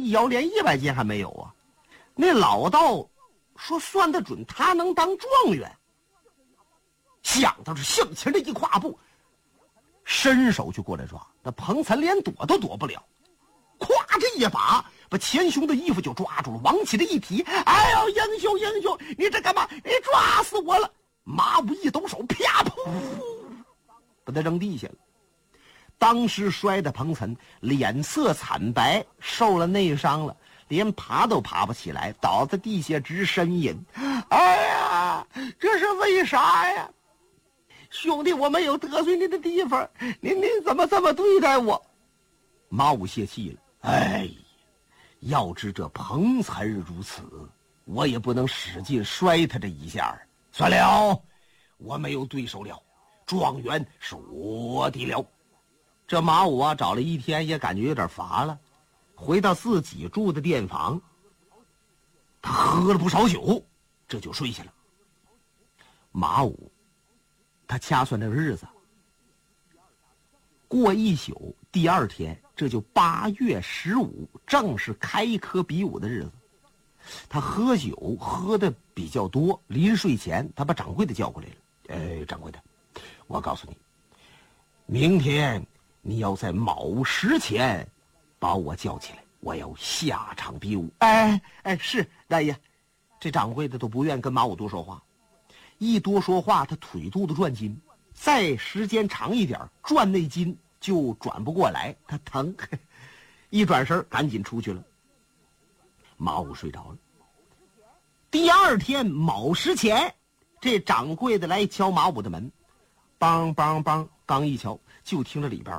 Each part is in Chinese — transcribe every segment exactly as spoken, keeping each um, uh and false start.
一摇连一百斤还没有啊。那老道说算得准他能当状元，想到这向前的一跨步，伸手就过来抓，那彭岑连躲都躲不了，咵这一把把钱兄的衣服就抓住了，往起来一提，哎呦，英雄英雄，你这干嘛？你抓死我了！马武一抖手，啪噗，把他扔地下了。当时摔的彭岑脸色惨白，受了内伤了，连爬都爬不起来，倒在地下直呻吟。哎呀，这是为啥呀？兄弟，我没有得罪你的地方，您您怎么这么对待我？马武泄气了。哎，要知这彭岑如此，我也不能使劲摔他这一下。算了，我没有对手了，状元是我的了。这马武啊，找了一天也感觉有点乏了，回到自己住的店房，他喝了不少酒，这就睡下了。马武他掐算这个日子，过一宿，第二天这就八月十五，正是开科比武的日子。他喝酒喝的比较多，临睡前他把掌柜的叫过来了。哎，掌柜的，我告诉你，明天你要在卯时前把我叫起来，我要下场比武。哎哎，是大爷。这掌柜的都不愿跟马武多说话，一多说话他腿肚子转筋，再时间长一点转那筋就转不过来，他疼。一转身赶紧出去了。马武睡着了。第二天卯时前，这掌柜的来敲马武的门，梆梆梆，刚一敲就听着里边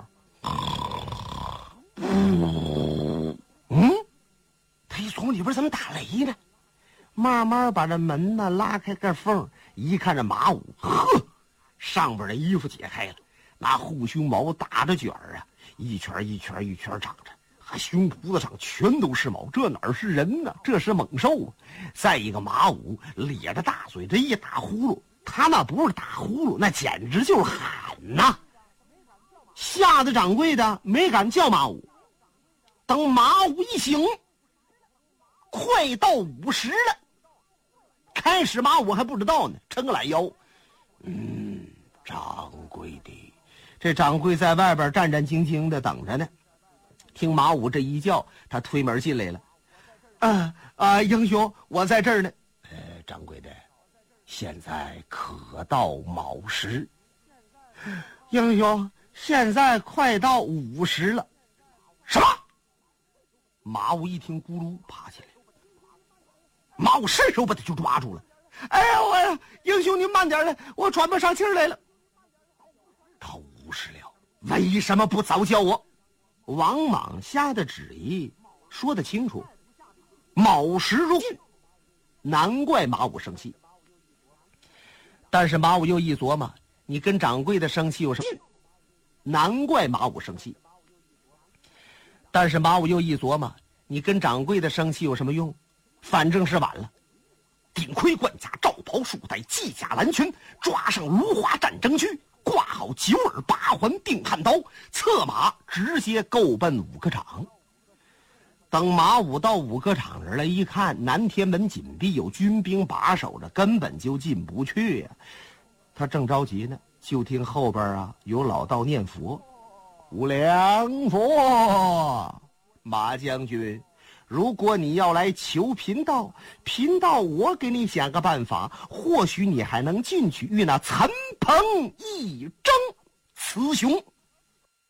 嗯，他一从里边怎么打雷呢？慢慢把这门呢拉开个缝，一看这马武，呵，上边的衣服解开了，那护胸毛打着卷儿啊，一圈一圈一圈长着，胸脯子上全都是毛，这哪是人呢？这是猛兽啊！再一个马武咧着大嘴，这一打呼噜，他那不是打呼噜，那简直就是喊呐！吓得掌柜的没敢叫马武。等马武一醒，快到午时了。开始马武还不知道呢，抻个懒腰，嗯，掌柜的，这掌柜在外边战战兢兢的等着呢。听马武这一叫，他推门进来了。啊啊，英雄，我在这儿呢。呃，掌柜的，现在可到卯时。英雄，现在快到午时了。什么？马武一听，咕噜爬起来。马武伸手把他就抓住了。哎呀，我英雄您慢点来，我喘不上气来了。到午时了，为什么不早叫我？王莽下的旨意说得清楚，卯时入晋，难怪马武生气。但是马武又一琢磨，你跟掌柜的生气有什么？难怪马武生气。但是马武又一琢磨，你跟掌柜的生气有什么用？反正是晚了。顶盔贯甲，罩袍束带，系甲蓝裙，抓上芦花战争靴，挂好九耳八环定汉刀，策马直接够奔五个场。等马武到五个场这儿来一看，南天门紧闭，有军兵把守着，根本就进不去呀、啊。他正着急呢，就听后边啊有老道念佛：“无量佛，马将军，如果你要来求贫道，贫道我给你想个办法，或许你还能进去与那岑彭一争雌雄。”